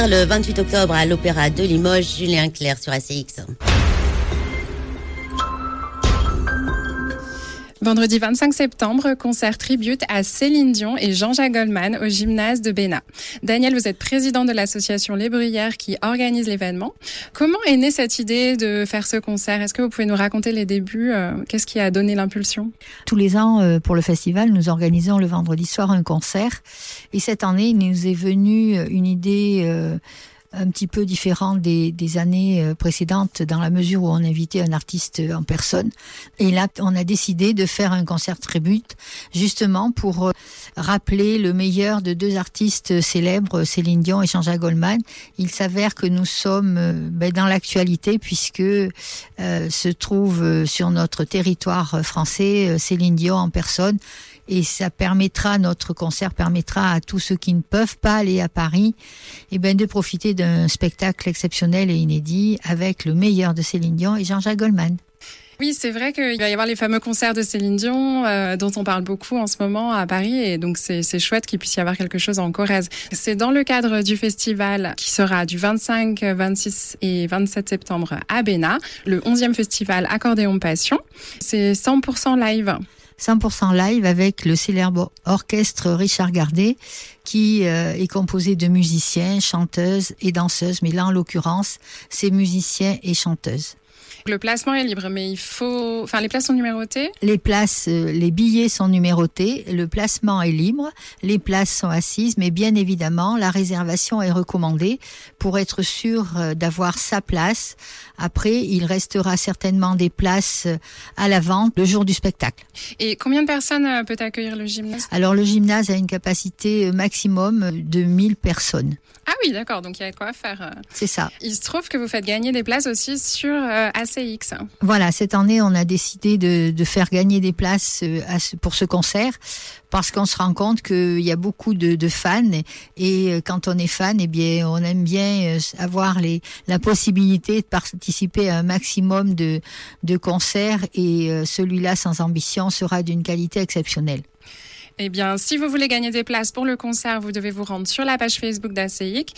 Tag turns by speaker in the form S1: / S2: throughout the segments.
S1: Le 28 octobre à l'Opéra de Limoges, Julien Clerc sur ACX.
S2: Vendredi 25 septembre, concert tribute à Céline Dion et Jean-Jacques Goldman au gymnase de Bénat. Daniel, vous êtes président de l'association Les Bruyères qui organise l'événement. Comment est née cette idée de faire ce concert ? Est-ce que vous pouvez nous raconter les débuts ? Qu'est-ce qui a donné l'impulsion ?
S3: Tous les ans, pour le festival, nous organisons le vendredi soir un concert. Et cette année, il nous est venu une idée un petit peu différente des années précédentes, dans la mesure où on invitait un artiste en personne. Et là, on a décidé de faire un concert tribute, justement pour rappeler le meilleur de deux artistes célèbres, Céline Dion et Jean-Jacques Goldman. Il s'avère que nous sommes dans l'actualité, puisque se trouve sur notre territoire français Céline Dion en personne. Et ça permettra, notre concert permettra à tous ceux qui ne peuvent pas aller à Paris, de profiter d'un spectacle exceptionnel et inédit avec le meilleur de Céline Dion et Jean-Jacques Goldman.
S2: Oui, c'est vrai qu'il va y avoir les fameux concerts de Céline Dion dont on parle beaucoup en ce moment à Paris, et donc c'est chouette qu'il puisse y avoir quelque chose en Corrèze. C'est dans le cadre du festival qui sera du 25, 26 et 27 septembre à Bénat, le 11e festival Accordéon Passion. C'est 100% live.
S3: 100% live avec le célèbre orchestre Richard Gardet qui est composé de musiciens, chanteuses et danseuses. Mais là, en l'occurrence, c'est musiciens et chanteuses.
S2: Le placement est libre, mais les places sont numérotées ?
S3: Les billets sont numérotés, le placement est libre, les places sont assises, mais bien évidemment, la réservation est recommandée pour être sûr d'avoir sa place. Après, il restera certainement des places à la vente le jour du spectacle.
S2: Et combien de personnes peut accueillir le gymnase ?
S3: Alors, le gymnase a une capacité maximum de 1000 personnes.
S2: Ah oui, d'accord, donc il y a de quoi faire.
S3: C'est ça.
S2: Il se trouve que vous faites gagner des places aussi sur ACX.
S3: Voilà, cette année, on a décidé de faire gagner des places pour ce concert, parce qu'on se rend compte qu'il y a beaucoup de fans, et quand on est fan, on aime bien avoir la possibilité de participer à un maximum de concerts, et celui-là, sans ambition, sera d'une qualité exceptionnelle.
S2: Eh bien, si vous voulez gagner des places pour le concert, vous devez vous rendre sur la page Facebook d'ACX.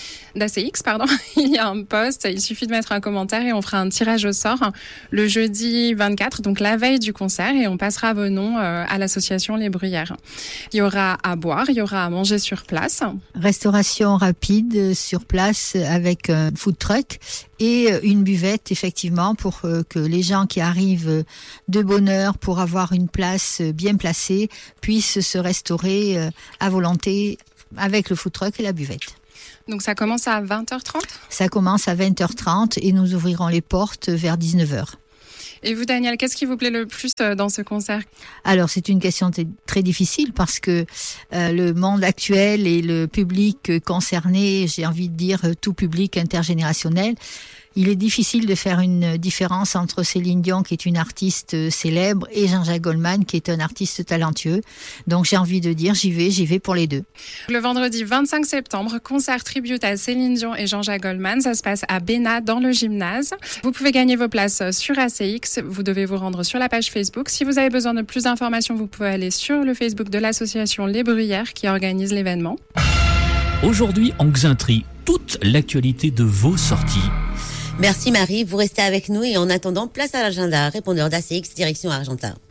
S2: Il y a un post, il suffit de mettre un commentaire et on fera un tirage au sort le jeudi 24, donc la veille du concert, et on passera vos noms à l'association Les Bruyères. Il y aura à boire, il y aura à manger sur place.
S3: Restauration rapide sur place avec un food truck et une buvette, effectivement, pour que les gens qui arrivent de bonne heure pour avoir une place bien placée puissent se restaurer à volonté avec le food truck et la buvette.
S2: Donc ça commence à 20h30 ?
S3: Ça commence à 20h30 et nous ouvrirons les portes vers 19h.
S2: Et vous, Daniel, qu'est-ce qui vous plaît le plus dans ce concert ?
S3: Alors, c'est une question très difficile, parce que le monde actuel et le public concerné, j'ai envie de dire tout public intergénérationnel, il est difficile de faire une différence entre Céline Dion, qui est une artiste célèbre, et Jean-Jacques Goldman, qui est un artiste talentueux. Donc j'ai envie de dire, j'y vais pour les deux.
S2: Le vendredi 25 septembre, concert tribute à Céline Dion et Jean-Jacques Goldman. Ça se passe à Bénat, dans le gymnase. Vous pouvez gagner vos places sur ACX. Vous devez vous rendre sur la page Facebook. Si vous avez besoin de plus d'informations, vous pouvez aller sur le Facebook de l'association Les Bruyères qui organise l'événement.
S4: Aujourd'hui, en Xainterie, toute l'actualité de vos sorties.
S1: Merci Marie, vous restez avec nous, et en attendant, place à l'agenda. Répondeur d'ACX, direction Argentin.